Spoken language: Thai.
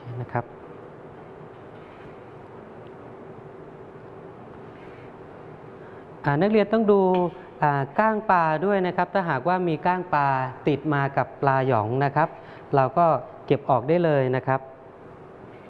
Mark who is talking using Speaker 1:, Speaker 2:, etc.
Speaker 1: นะครับนักเรียนต้องดูก้างปลาด้วยนะครับถ้าหากว่ามีก้างปลาติดมากับปลาหยองนะครับเราก็เก็บออกได้เลยนะครับ